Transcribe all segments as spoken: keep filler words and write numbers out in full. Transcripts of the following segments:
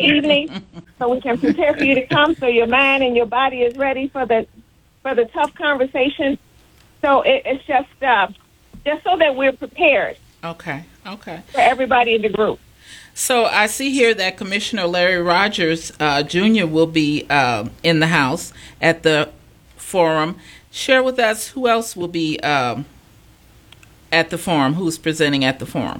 evening so we can prepare for you to come so your mind and your body is ready for the for the tough conversation. So it, it's just uh, just so that we're prepared. Okay, okay. For everybody in the group. So I see here that Commissioner Larry Rogers uh, Junior will be uh, in the house at the forum. Share with us who else will be um, at the forum, who's presenting at the forum.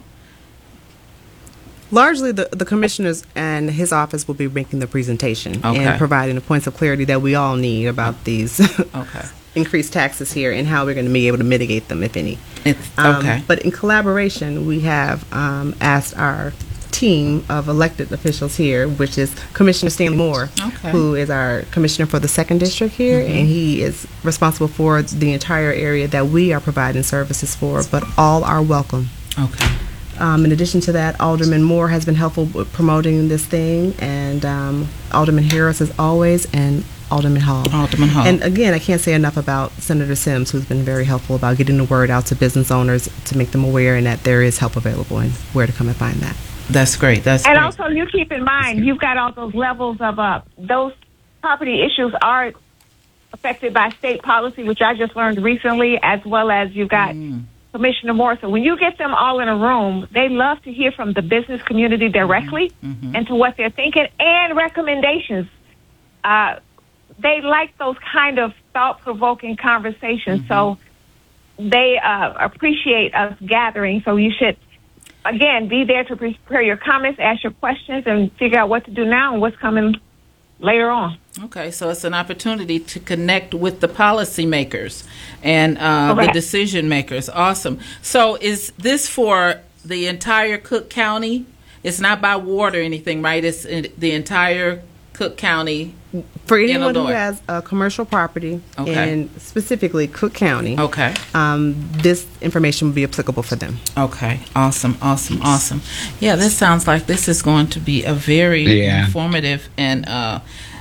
Largely, the, the commissioners and his office will be making the presentation okay. and providing the points of clarity that we all need about these okay. increased taxes here and how we're going to be able to mitigate them, if any. It's, um, okay. But in collaboration, we have um, asked our team of elected officials here, which is Commissioner Stanley Moore, okay. who is our commissioner for the second district here, mm-hmm. and he is responsible for the entire area that we are providing services for, but all are welcome. Okay. Um, in addition to that, Alderman Moore has been helpful with promoting this thing, and um, Alderman Harris as always, and Alderman Hall. Alderman Hall. And again, I can't say enough about Senator Sims, who's been very helpful about getting the word out to business owners to make them aware and that there is help available and where to come and find that. That's great. That's and great. also, you keep in mind, you've got all those levels of uh, those property issues are affected by state policy, which I just learned recently, as well as you've got mm. Commissioner Moore. So when you get them all in a room, they love to hear from the business community directly mm-hmm. and to what they're thinking and recommendations. Uh, they like those kind of thought-provoking conversations, mm-hmm. so they uh, appreciate us gathering. So you should, again, be there to prepare your comments, ask your questions, and figure out what to do now and what's coming later on. Okay, so it's an opportunity to connect with the policymakers and uh, the decision makers. Awesome. So is this for the entire Cook County? It's not by ward or anything, right? It's in the entire Cook County. For anyone who has a commercial property okay. in specifically Cook County, okay, um, this information will be applicable for them. Okay, awesome, awesome, awesome. Yeah, this sounds like this is going to be a very yeah. informative and uh,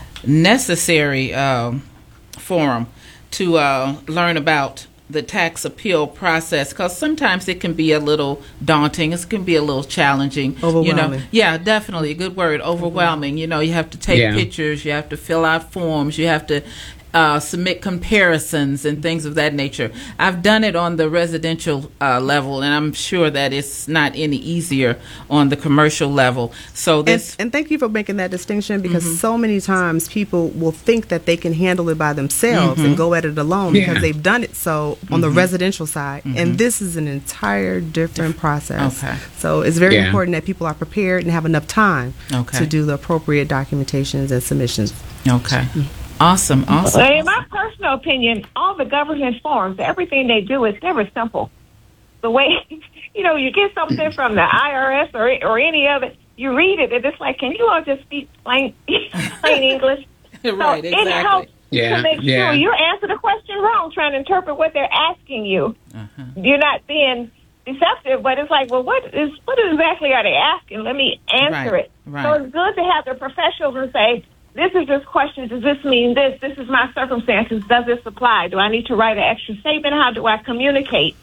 necessary uh, forum to uh, learn about the tax appeal process, because sometimes it can be a little daunting. It can be a little challenging. Overwhelming. You know, yeah, definitely a good word. Overwhelming. Mm-hmm. You know, you have to take yeah. pictures. You have to fill out forms. You have to uh, submit comparisons and things of that nature. I've done it on the residential uh, level, and I'm sure that it's not any easier on the commercial level. So this, and, and thank you for making that distinction, because mm-hmm. so many times people will think that they can handle it by themselves mm-hmm. and go at it alone yeah. because they've done it so on mm-hmm. the residential side, mm-hmm. and this is an entire different process. Okay. So it's very yeah. important that people are prepared and have enough time okay. to do the appropriate documentations and submissions. Okay. Mm-hmm. Awesome, awesome. In my personal opinion, all the government forms, everything they do is never simple. The way, you know, you get something from the I R S or or any other, you read it, and it's like, can you all just speak plain, plain English? Right, so exactly. It helps yeah, to make yeah. sure you answer the question wrong, trying to interpret what they're asking you. Uh-huh. You're not being deceptive, but it's like, well, what is what exactly are they asking? Let me answer right, it. Right. So it's good to have the professionals and say, this is this question. Does this mean this? This is my circumstances. Does this apply? Do I need to write an extra statement? How do I communicate?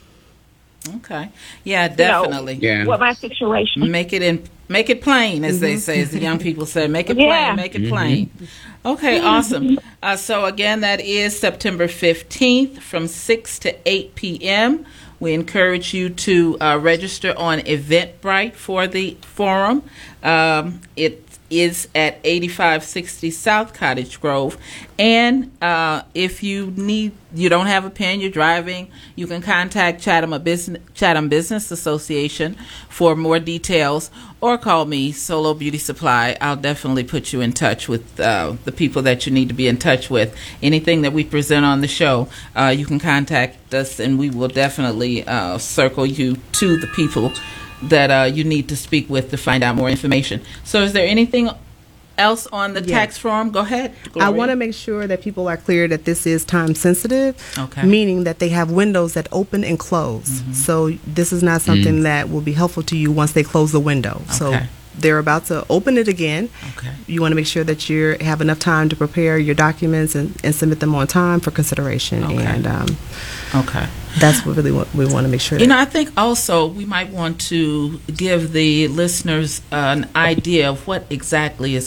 Okay. Yeah, definitely. You know, yeah. what my situation? Make it in, make it plain, as mm-hmm. they say, as the young people say. Make it plain. Yeah. Make it plain. Mm-hmm. Okay. Awesome. Uh, so again, that is September fifteenth from six to eight p.m. We encourage you to uh, register on Eventbrite for the forum. Um, it is at eighty-five sixty South Cottage Grove. And uh, if you need, you don't have a pen, you're driving, you can contact Chatham, a business, Chatham Business Association for more details, or call me, Solo Beauty Supply. I'll definitely put you in touch with uh, the people that you need to be in touch with. Anything that we present on the show, uh, you can contact us, and we will definitely uh, circle you to the people that uh, you need to speak with to find out more information. So is there anything else on the yes. tax form? Go ahead, Gloria. I want to make sure that people are clear that this is time sensitive, okay. meaning that they have windows that open and close. Mm-hmm. So this is not something mm. that will be helpful to you once they close the window. Okay. So they're about to open it again. Okay. You want to make sure that you have enough time to prepare your documents and, and submit them on time for consideration. Okay. And um, okay. that's what really what we want to make sure. You that know, I think also we might want to give the listeners uh, an idea of what exactly is